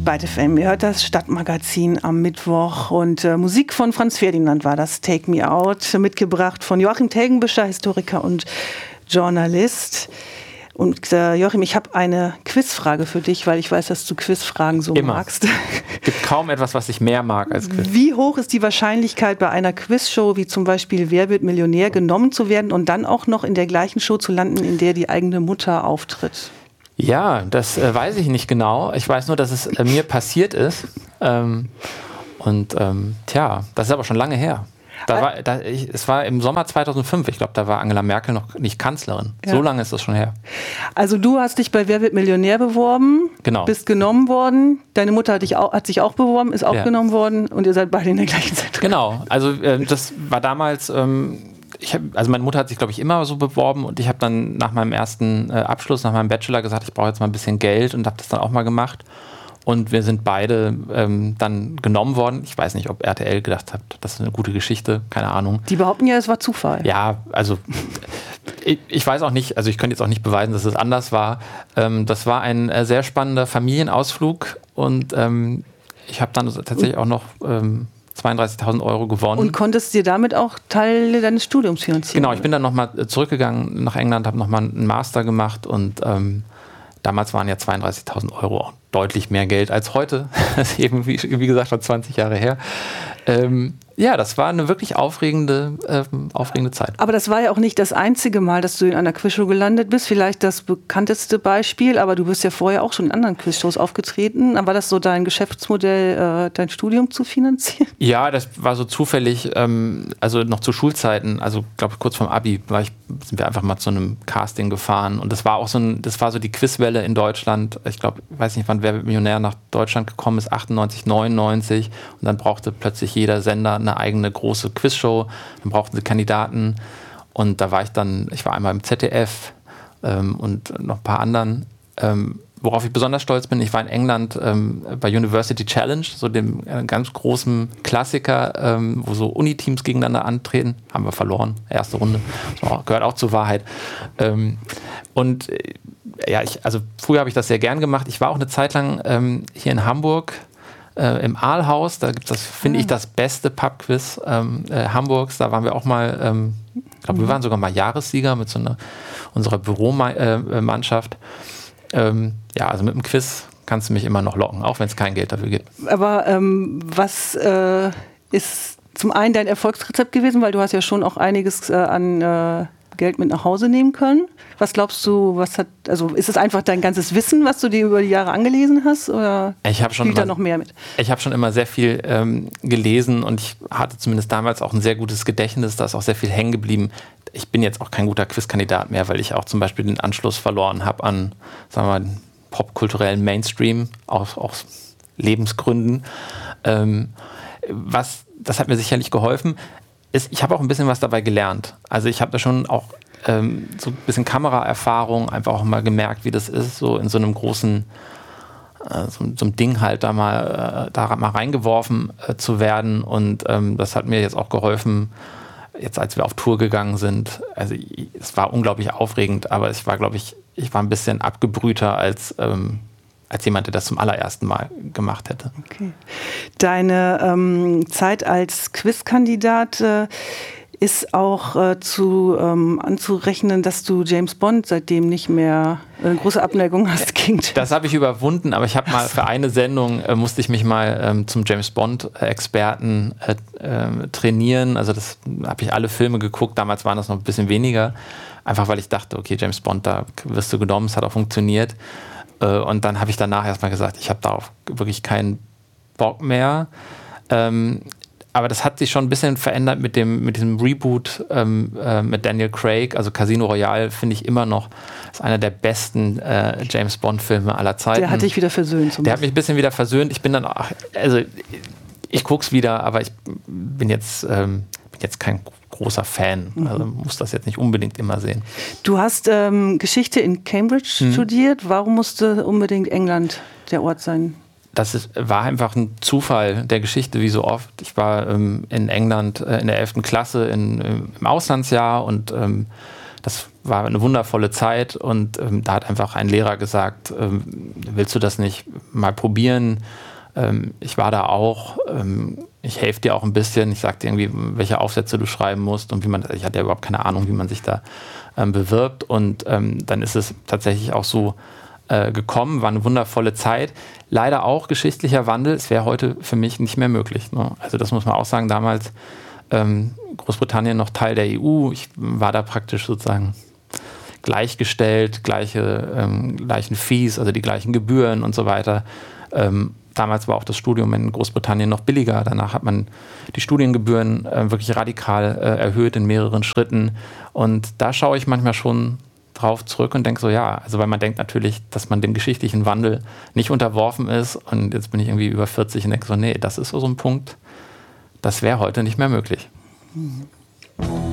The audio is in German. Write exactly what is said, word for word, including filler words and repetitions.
Byte F M. Ihr hört das Stadtmagazin am Mittwoch und äh, Musik von Franz Ferdinand war das, Take Me Out, mitgebracht von Joachim Telgenbischer, Historiker und Journalist. Und äh, Joachim, ich habe eine Quizfrage für dich, weil ich weiß, dass du Quizfragen so Immer. magst. Es gibt kaum etwas, was ich mehr mag als Quiz. Wie hoch ist die Wahrscheinlichkeit, bei einer Quizshow wie zum Beispiel Wer wird Millionär genommen zu werden und dann auch noch in der gleichen Show zu landen, in der die eigene Mutter auftritt? Ja, das äh, weiß ich nicht genau. Ich weiß nur, dass es äh, mir passiert ist. Ähm, und ähm, tja, das ist aber schon lange her. Da war, da, ich, es war im Sommer zweitausendfünf, ich glaube, da war Angela Merkel noch nicht Kanzlerin. Ja. So lange ist das schon her. Also du hast dich bei Wer wird Millionär beworben, genau. Bist genommen worden, deine Mutter hat, dich auch, hat sich auch beworben, ist auch ja. genommen worden und ihr seid beide in der gleichen Zeit. Genau, also äh, das war damals, ähm, ich hab, also meine Mutter hat sich, glaube ich, immer so beworben und ich habe dann nach meinem ersten äh, Abschluss, nach meinem Bachelor gesagt, ich brauche jetzt mal ein bisschen Geld und habe das dann auch mal gemacht. Und wir sind beide ähm, dann genommen worden. Ich weiß nicht, ob R T L gedacht hat, das ist eine gute Geschichte, keine Ahnung. Die behaupten ja, es war Zufall. Ja, also ich, ich weiß auch nicht, also ich könnte jetzt auch nicht beweisen, dass es anders war. Ähm, das war ein äh, sehr spannender Familienausflug und ähm, ich habe dann tatsächlich auch noch ähm, zweiunddreißigtausend Euro gewonnen. Und konntest dir damit auch Teile deines Studiums finanzieren? Genau, ich bin dann nochmal zurückgegangen nach England, habe nochmal einen Master gemacht und ähm, damals waren ja zweiunddreißigtausend Euro auch deutlich mehr Geld als heute. Das ist eben, wie, wie gesagt, schon zwanzig Jahre her. Ähm, ja, das war eine wirklich aufregende, ähm, aufregende Zeit. Aber das war ja auch nicht das einzige Mal, dass du in einer Quizshow gelandet bist. Vielleicht das bekannteste Beispiel, aber du bist ja vorher auch schon in anderen Quizshows aufgetreten. War das so dein Geschäftsmodell, äh, dein Studium zu finanzieren? Ja, das war so zufällig, ähm, also noch zu Schulzeiten, also glaube kurz vorm Abi, war ich, sind wir einfach mal zu einem Casting gefahren und das war auch so ein, das war so die Quizwelle in Deutschland. Ich glaube, ich weiß nicht, wann Wer wird Millionär nach Deutschland gekommen ist, achtundneunzig, neunundneunzig und dann brauchte plötzlich jeder Sender eine eigene große Quizshow, dann brauchten sie Kandidaten und da war ich dann, ich war einmal im Z D F ähm, und noch ein paar anderen, ähm, worauf ich besonders stolz bin, ich war in England ähm, bei University Challenge, so dem äh, ganz großen Klassiker, ähm, wo so Uniteams gegeneinander antreten, haben wir verloren, erste Runde, so, gehört auch zur Wahrheit. Ähm, und äh, ja, ich, also früher habe ich das sehr gern gemacht, ich war auch eine Zeit lang ähm, hier in Hamburg, Äh, im Aalhaus, da gibt es, finde ah. ich, das beste Pubquiz ähm, äh, Hamburgs. Da waren wir auch mal, ähm, ich glaube, mhm. wir waren sogar mal Jahressieger mit so einer unserer Büromannschaft. Ähm, ja, also mit dem Quiz kannst du mich immer noch locken, auch wenn es kein Geld dafür gibt. Aber ähm, was äh, ist zum einen dein Erfolgsrezept gewesen, weil du hast ja schon auch einiges äh, an äh, Geld mit nach Hause nehmen können. Was glaubst du, was hat, also ist es einfach dein ganzes Wissen, was du dir über die Jahre angelesen hast, oder ich hab schon spielt immer, da noch mehr mit? Ich habe schon immer sehr viel ähm, gelesen und ich hatte zumindest damals auch ein sehr gutes Gedächtnis, da ist auch sehr viel hängen geblieben. Ich bin jetzt auch kein guter Quizkandidat mehr, weil ich auch zum Beispiel den Anschluss verloren habe an, sagen wir mal, popkulturellen Mainstream, aus, aus Lebensgründen. Ähm, was, das hat mir sicherlich geholfen. Ist, ich habe auch ein bisschen was dabei gelernt. Also ich habe da schon auch ähm, so ein bisschen Kameraerfahrung, einfach auch mal gemerkt, wie das ist, so in so einem großen, äh, so, so einem Ding halt da mal, äh, da mal reingeworfen äh, zu werden. Und ähm, das hat mir jetzt auch geholfen, jetzt als wir auf Tour gegangen sind. Also ich, es war unglaublich aufregend, aber ich war, glaube ich, ich war ein bisschen abgebrühter als ähm, als jemand, der das zum allerersten Mal gemacht hätte. Okay. Deine ähm, Zeit als Quizkandidat äh, ist auch äh, zu ähm, anzurechnen, dass du James Bond seitdem nicht mehr eine große Abneigung hast gegen. Das habe ich überwunden, aber ich habe mal für eine Sendung äh, musste ich mich mal ähm, zum James Bond-Experten äh, äh, trainieren. Also das habe ich alle Filme geguckt. Damals waren das noch ein bisschen weniger, einfach weil ich dachte, okay, James Bond, da wirst du genommen, es hat auch funktioniert. Und dann habe ich danach erstmal gesagt, ich habe darauf wirklich keinen Bock mehr. Ähm, aber das hat sich schon ein bisschen verändert mit dem mit diesem Reboot ähm, äh, mit Daniel Craig. Also Casino Royale finde ich immer noch, ist einer der besten äh, James-Bond-Filme aller Zeiten. Der hat dich wieder versöhnt. Zum der hat mich ein bisschen wieder versöhnt. Ich bin dann, ach, also ich gucke es wieder, aber ich bin jetzt, ähm, bin jetzt kein großer Fan. Also muss das jetzt nicht unbedingt immer sehen. Du hast ähm, Geschichte in Cambridge mhm. studiert. Warum musste unbedingt England der Ort sein? Das ist, war einfach ein Zufall der Geschichte, wie so oft. Ich war ähm, in England äh, in der elften Klasse in, im Auslandsjahr und ähm, das war eine wundervolle Zeit und ähm, da hat einfach ein Lehrer gesagt, ähm, willst du das nicht mal probieren. Ähm, ich war da auch, ähm, ich helfe dir auch ein bisschen, ich sage dir irgendwie, welche Aufsätze du schreiben musst und wie man, ich hatte ja überhaupt keine Ahnung, wie man sich da ähm, bewirbt und ähm, dann ist es tatsächlich auch so äh, gekommen, war eine wundervolle Zeit. Leider auch geschichtlicher Wandel, es wäre heute für mich nicht mehr möglich. Ne? Also das muss man auch sagen, damals ähm, Großbritannien noch Teil der E U, ich war da praktisch sozusagen gleichgestellt, gleiche, ähm, gleichen Fees, also die gleichen Gebühren und so weiter. Ähm, damals war auch das Studium in Großbritannien noch billiger. Danach hat man die Studiengebühren äh, wirklich radikal äh, erhöht in mehreren Schritten. Und da schaue ich manchmal schon drauf zurück und denke so, ja, also weil man denkt natürlich, dass man dem geschichtlichen Wandel nicht unterworfen ist. Und jetzt bin ich irgendwie über vierzig und denke so, nee, das ist so ein Punkt, das wäre heute nicht mehr möglich. Mhm.